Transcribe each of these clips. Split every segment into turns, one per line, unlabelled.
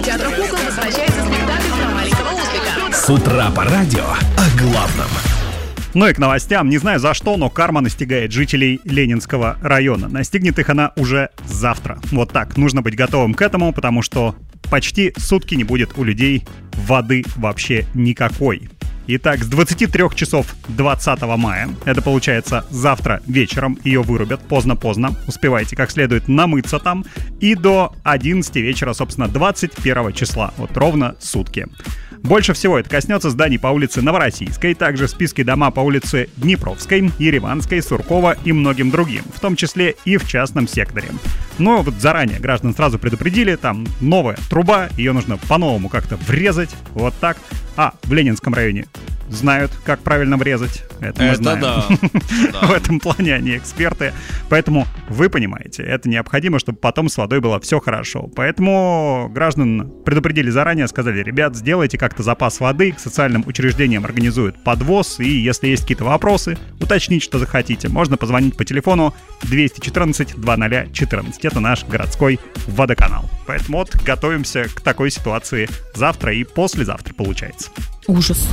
театра кукол возвращается спектакль про маленького ослика.
С утра по радио о главном.
Ну и к новостям. Не знаю за что, но карма настигает жителей Ленинского района. Настигнет их она уже завтра. Вот так. Нужно быть готовым к этому, потому что почти сутки не будет у людей воды вообще никакой. Итак, с 23 часов 20 мая, это получается завтра вечером, ее вырубят поздно-поздно, успевайте как следует намыться там, и до 11 вечера, собственно, 21 числа, вот ровно сутки. Больше всего это коснется зданий по улице Новороссийской, также в списке дома по улице Днепровской, Ереванской, Суркова и многим другим, в том числе и в частном секторе. Но вот заранее граждан сразу предупредили, там новая труба, ее нужно по-новому как-то врезать, вот так. А в Ленинском районе знают, как правильно врезать. Это мы знаем. Да. В этом плане они эксперты. Поэтому вы понимаете, это необходимо, чтобы потом с водой было все хорошо. Поэтому граждан предупредили заранее, сказали: ребят, сделайте как-то запас воды, к социальным учреждениям организуют подвоз, и если есть какие-то вопросы, уточнить, что захотите. Можно позвонить по телефону 214 2014. Это наш городской водоканал. Поэтому вот готовимся к такой ситуации завтра и послезавтра, получается.
Ужас.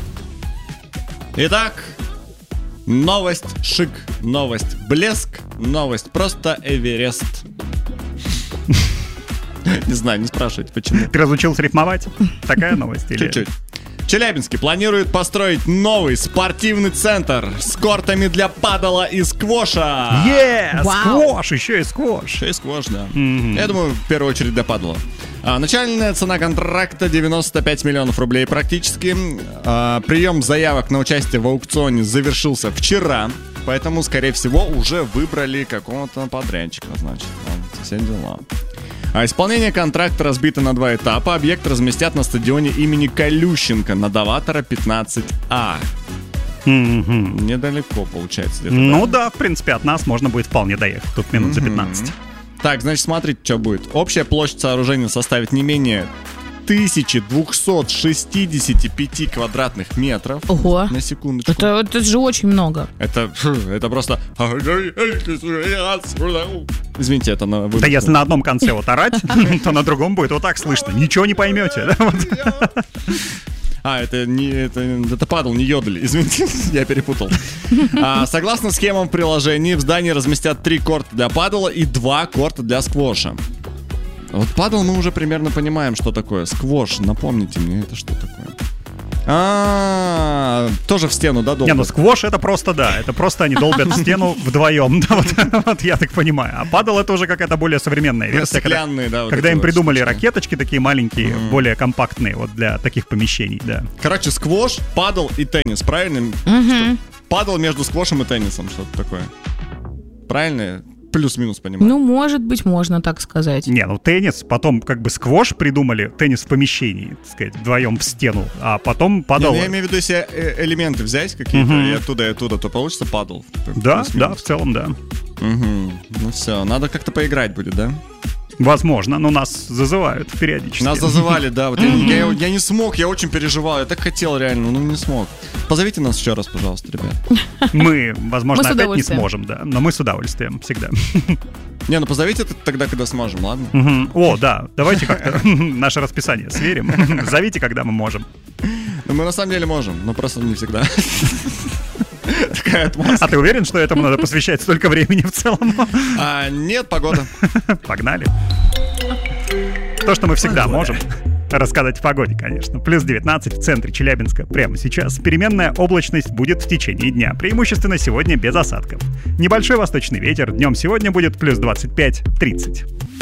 Итак, новость шик, новость блеск, новость просто Эверест. Не знаю, не спрашивайте, почему.
Ты разучился рифмовать? Такая новость?
Чуть-чуть. В Челябинске планируют построить новый спортивный центр с кортами для падала и сквоша.
Сквош, еще и сквош.
Еще и сквош, да. Я думаю, в первую очередь для падала. Начальная цена контракта 95 миллионов рублей практически. Прием заявок на участие в аукционе завершился вчера, поэтому, скорее всего, уже выбрали какого-то подрядчика, значит. Все дела. Исполнение контракта разбито на два этапа. Объект разместят на стадионе имени Колющенко, Новатора 15А. Недалеко, получается. Где-то,
ну да, в принципе, от нас можно будет вполне доехать. Тут минут за 15.
Так, значит, смотрите, что будет. Общая площадь сооружения составит не менее 1265 квадратных метров.
Ого.
На секундочку.
Это же очень много.
Это просто... Извините, это на...
Да если на одном конце вот орать, то на другом будет вот так слышно. Ничего не поймете.
Это падал, не йодли. Извините, я перепутал. Согласно схемам в приложении, в здании разместят 3 корта для падала и 2 корта для сквоша. Вот падал мы уже примерно понимаем, что такое. Сквош, напомните мне, это что такое? Тоже в стену, да, долбят?
Не, ну сквош это просто, да, это просто они долбят в стену вдвоем, да, вот я так понимаю. А падал это уже какая-то более современная версия.
Стеклянные, да.
Когда им придумали ракеточки такие маленькие, более компактные, вот для таких помещений, да.
Короче, сквош, падал и теннис, правильно? Падал между сквошем и теннисом, что-то такое. Правильно? Плюс-минус понимаю.
Ну, может быть, можно так сказать.
Не, ну теннис, потом как бы сквош придумали, теннис в помещении, так сказать, вдвоем в стену, а потом падал.
Я имею в виду, если элементы взять какие-то и оттуда, то получится падал.
Да, в целом, да.
Ну все, надо как-то поиграть будет, да?
Возможно, но нас зазывают периодически.
Нас зазывали, да. Вот я не смог, я очень переживал. Я так хотел реально, но не смог. Позовите нас еще раз, пожалуйста, ребят.
Мы, возможно, опять не сможем, да. Но мы с удовольствием всегда.
Не, ну позовите тогда, когда сможем, ладно?
О, да, давайте как-то наше расписание сверим. Зовите, когда мы можем.
Ну, мы на самом деле можем, но просто не всегда. Такая атмосфера.
А ты уверен, что этому надо посвящать столько времени в целом?
Нет, погода.
Погнали. То, что мы всегда можем рассказать в погоде, конечно. Плюс 19 в центре Челябинска прямо сейчас. Переменная облачность будет в течение дня. Преимущественно сегодня без осадков. Небольшой восточный ветер. Днем сегодня будет плюс 25-30.